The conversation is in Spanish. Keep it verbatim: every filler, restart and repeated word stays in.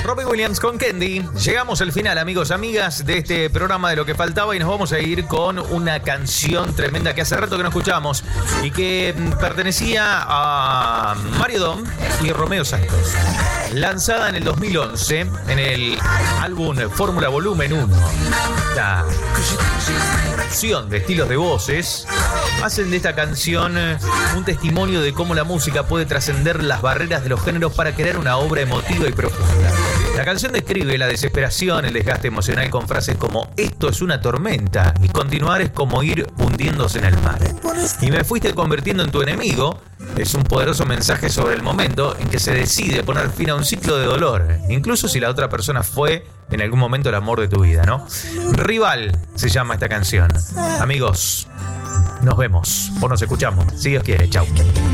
Robbie Williams con Candy. Llegamos al final, amigos, amigas, de este programa de Lo que Faltaba, y nos vamos a ir con una canción tremenda que hace rato que no escuchamos y que pertenecía a Mario Dom y Romeo Santos. Lanzada en el dos mil once en el álbum Fórmula Volumen uno. La canción de estilos de voces hacen de esta canción un testimonio de cómo la música puede trascender las barreras de los géneros para crear una obra emotiva y profunda. La canción describe la desesperación, el desgaste emocional con frases como "esto es una tormenta" y "continuar es como ir hundiéndose en el mar". "Y me fuiste convirtiendo en tu enemigo" es un poderoso mensaje sobre el momento en que se decide poner fin a un ciclo de dolor, incluso si la otra persona fue en algún momento el amor de tu vida, ¿no? Rival se llama esta canción. Amigos, nos vemos o nos escuchamos, si Dios quiere. Chau.